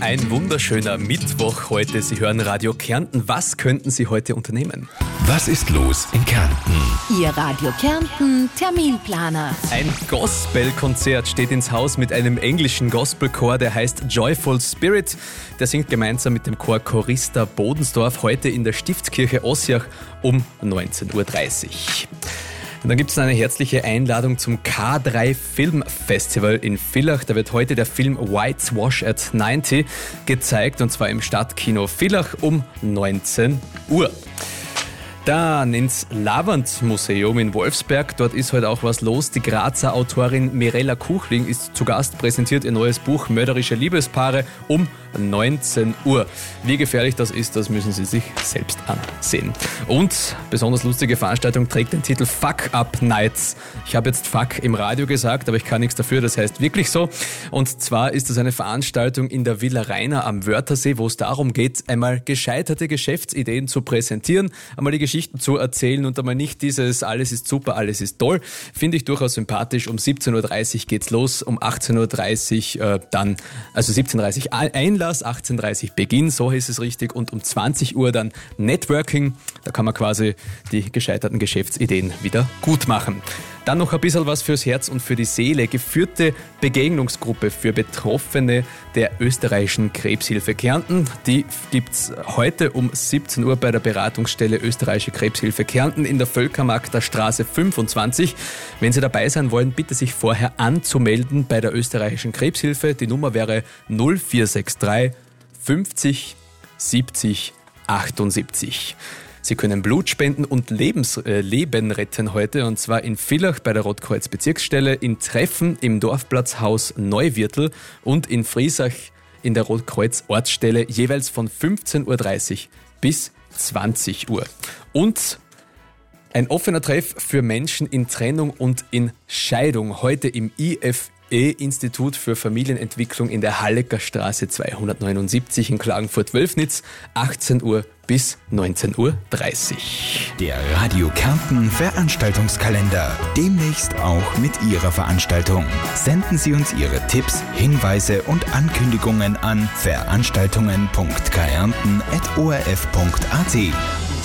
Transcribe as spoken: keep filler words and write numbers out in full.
Ein wunderschöner Mittwoch heute. Sie hören Radio Kärnten. Was könnten Sie heute unternehmen? Was ist los in Kärnten? Ihr Radio Kärnten Terminplaner. Ein Gospelkonzert steht ins Haus mit einem englischen Gospelchor, der heißt Joyful Spirit. Der singt gemeinsam mit dem Chor Chorista Bodensdorf heute in der Stiftskirche Ossiach um neunzehn Uhr dreißig. Und dann gibt es eine herzliche Einladung zum K drei Film Festival in Villach. Da wird heute der Film White's Wash at neunzig gezeigt, und zwar im Stadtkino Villach um neunzehn Uhr. Dann ins Lavand-Museum in Wolfsberg. Dort ist heute auch was los. Die Grazer Autorin Mirella Kuchling ist zu Gast, präsentiert ihr neues Buch Mörderische Liebespaare um neunzehn Uhr. Wie gefährlich das ist, das müssen Sie sich selbst ansehen. Und besonders lustige Veranstaltung trägt den Titel Fuck Up Nights. Ich habe jetzt Fuck im Radio gesagt, aber ich kann nichts dafür, das heißt wirklich so. Und zwar ist das eine Veranstaltung in der Villa Rainer am Wörthersee, wo es darum geht, einmal gescheiterte Geschäftsideen zu präsentieren, einmal die Geschichten zu erzählen und einmal nicht dieses alles ist super, alles ist toll. Finde ich durchaus sympathisch. Um siebzehn Uhr dreißig geht's los, um achtzehn Uhr dreißig äh, dann, also siebzehn Uhr dreißig Einlass, achtzehn Uhr dreißig Beginn, so ist es richtig, und um zwanzig Uhr dann Networking. Da kann man quasi die gescheiterten Geschäftsideen wieder gut machen. Dann noch ein bisschen was fürs Herz und für die Seele. Geführte Begegnungsgruppe für Betroffene der österreichischen Krebshilfe Kärnten. Die gibt's heute um siebzehn Uhr bei der Beratungsstelle Österreichische Krebshilfe Kärnten in der Völkermarkter Straße fünfundzwanzig. Wenn Sie dabei sein wollen, bitte sich vorher anzumelden bei der Österreichischen Krebshilfe. Die Nummer wäre null vier sechs drei fünfzig siebzig achtundsiebzig. Sie können Blut spenden und Lebens, äh, Leben retten heute, und zwar in Villach bei der Rotkreuz-Bezirksstelle, in Treffen im Dorfplatzhaus Neuwirtel und in Friesach in der Rotkreuz-Ortsstelle, jeweils von fünfzehn Uhr dreißig bis zwanzig Uhr. Und ein offener Treff für Menschen in Trennung und in Scheidung heute im I F E-Institut für Familienentwicklung in der Hallecker Straße zweihundertneunundsiebzig in Klagenfurt-Wölfnitz, achtzehn Uhr bis neunzehn Uhr dreißig. Der Radio Kärnten Veranstaltungskalender. Demnächst auch mit Ihrer Veranstaltung. Senden Sie uns Ihre Tipps, Hinweise und Ankündigungen an veranstaltungen punkt kärnten at o r f punkt a t.